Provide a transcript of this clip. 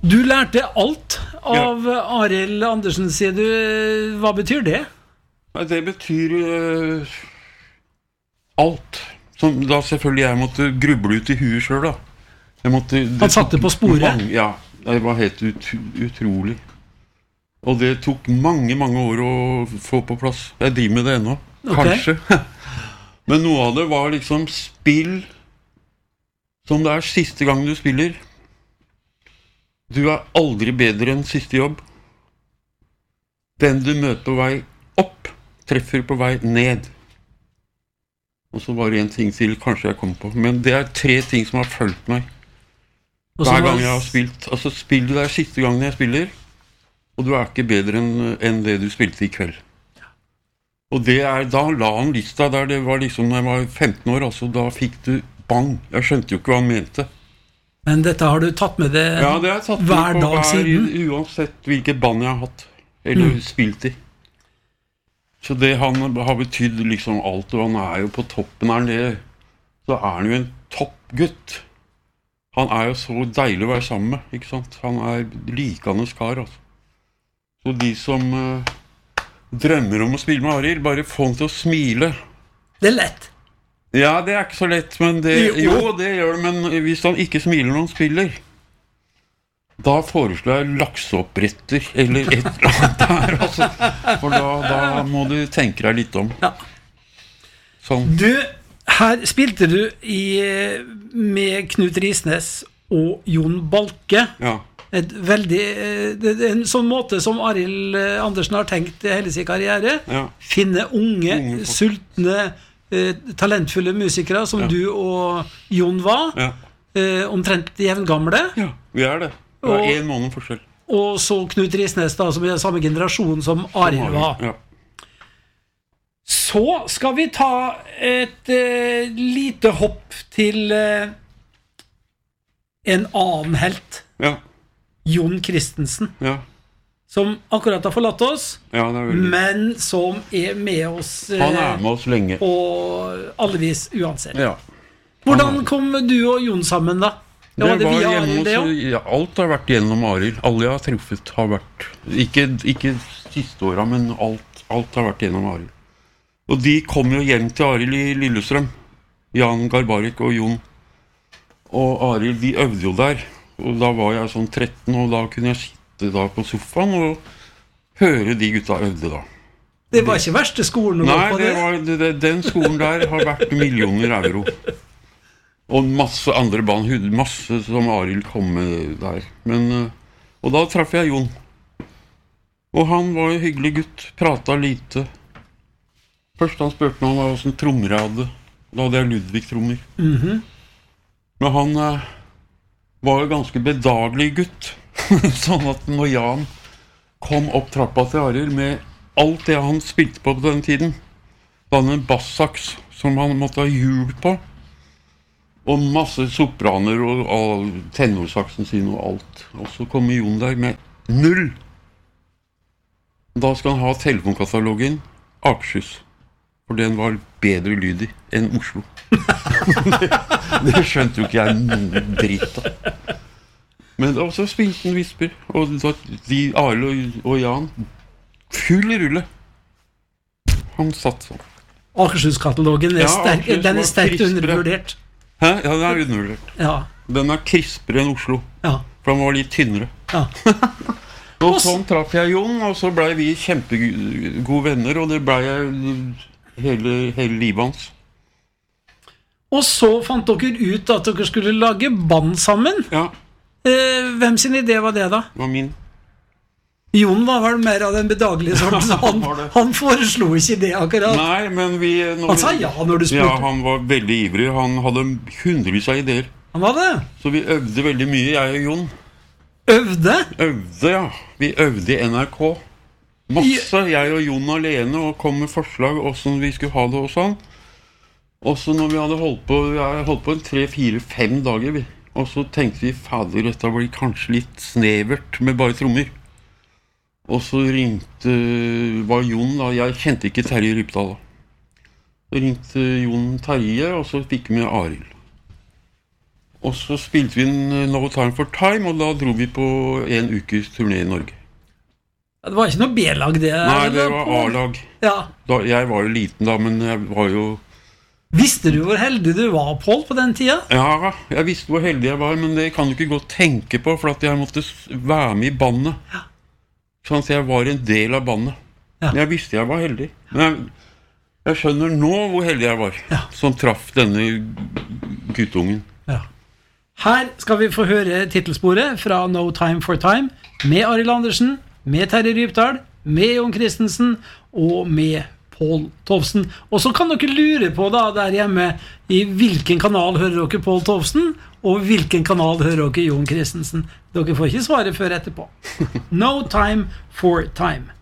Du lærte alt av Arild Andersen, sier du. Hva betyr det? Det betyr alt. Som da selvfølgelig jeg måtte gruble ut i huet selv da. Han satte på sporet? Ja, det var helt utrolig. Og det tok mange år å få på plass. Jeg driver med det ennå, kanskje. Men noe av det var liksom spill som det siste gang du spiller. Du aldri bedre enn siste jobb. Den du møter på vei opp, treffer på vei ned. Og så var det en ting til kanskje jeg kom på. Men det 3 ting som har følt meg hver gang jeg har spilt. Altså spill du siste gangen jeg spiller, og du ikke bedre enn det du spilte i kveld. Og det da la han lista der, det var liksom når jeg var 15 år, altså da fikk du bang. Jeg skjønte jo ikke hva han mente. Men dette har du tatt med det ja, det har jeg tatt hver dag siden? Uansett hvilket band jeg har hatt, eller spilt i. Så det han har betydd liksom alt, og han jo på toppen her nede, så han jo en toppgutt. Han jo så deilig å være sammen med, ikke sant? Han likende skar, altså. Så de som drømmer om å spille med Arild, bare få han til å smile. Det lett. Ja, det ikke så lett, men det gjør det, men hvis han ikke smiler når han spiller, da foreslår jeg lakseoppretter, eller et eller annet der, altså. For da må du tenke deg litt om. Ja. Sånn. Her spilte du med Knut Risnes og Jon Balke. Ja. En sånn måte som Arild Andersen har tenkt hele sin karriere. Ja. Finne unge sultne, talentfulle musikere som du og Jon var. Ja. Omtrent jevngamle. Ja, vi det. Det var 1 måned forskjell. Og så Knut Risnes da, som samme generasjon som Arild var. Ja. Så skal vi ta et lite hopp til en annen helt. Ja. Jon Christensen. Ja. Som akkurat har forlatt oss, ja, men som med oss han med oss lenge. Og alle vis uansett. Ja. Hvordan kom du og Jon sammen da? Det var hjemme hos, ja, alt har vært gjennom Arild. Alle jeg har truffet har vært, ikke siste året, men alt har vært gjennom Arild. Og de kom jo hjem til Arild i Lillestrøm. Jan Garbarek og Jon. Og Arild, de øvde jo der. Og da var jeg sånn 13, og da kunne jeg sitte da på sofaen og høre de gutta øvde da. Det var ikke verste skolen å gå på det? Nei, den skolen der har vært millioner euro. Og masse andre band, masse som Arild kom med der. Og da traff jeg Jon. Og han var en hyggelig gutt, pratet lite. Først han spurte meg om hvordan trommer jeg hadde. Da hadde jeg Ludwig-trommer. Men han var jo ganske bedagelig gutt. Sånn at når Jan kom opp trappa til Arild med alt det han spilte på den tiden, da hadde han en bassaks som han måtte ha hjul på, og masse sopraner og tenorsaksen sin og alt. Og så kommer Jon der med 0. Da skal han ha telefonkatalogen Akershus, for den var bedre lyd i enn Oslo. det skjønte jo ikke jeg noen dritt av. Men så spilte han visper, og de Arild og Jan, full rulle. Han satt sånn. Akershus-katalogen den sterkt undervurdert. Hæ? Ja, den undervurdert. Ja. Den krispere enn Oslo, for den var litt tynnere. Ja. Og sånn traff jeg Jon, og så ble vi kjempegode venner, og det ble jeg hele livet hans. Og så fant dere ut at dere skulle lage band sammen. Ja. Hvem sin idé var det da? Det var min. Jon var vel mer av den bedagelige sorten, så han foreslo ikke det akkurat. Nei, men han sa ja når du spurte. Ja, han var veldig ivrig. Han hadde hundrevis av ideer. Han var det? Så vi øvde veldig mye, jeg og Jon. Øvde? Øvde, ja. Vi øvde i NRK. Masse, jeg og Jon alene, og kom med forslag hvordan vi skulle ha det og sånn. Og så når vi hadde holdt på 3, 4, 5 dager, og så tenkte vi, fader, dette blir kanskje litt snevert med bare trommer. Og så var Jon da, jeg kjente ikke Terje Rypdal da. Så ringte Jon Terje, og så fikk vi med Arild. Og så spilte vi en No Time for Time, og da dro vi på en ukes turné i Norge. Det var ikke noe B-lag det? Nei, det var A-lag. Ja. Jeg var jo liten da, men jeg var jo... Visste du hvor heldig du var, Pål, på den tida? Ja, jeg visste hvor heldig jeg var, men det kan du ikke godt tenke på, for at jeg måtte være med i bandet. Ja. Sånn at jeg var en del av bandet. Ja. Jeg visste jeg var heldig. Men jeg skjønner nå hvor heldig jeg var, som traff denne guttungen. Ja. Her skal vi få høre titelsporet fra No Time for Time, med Arild Andersen, med Terje Rypdal, med Jon Christensen og med Pål Tovsen. Og så kan dere lure på da, der hjemme, i hvilken kanal hører dere Pål Tovsen, og hvilken kanal hører dere Jon Christensen. Dere får ikke svare før etterpå. No Time for Time.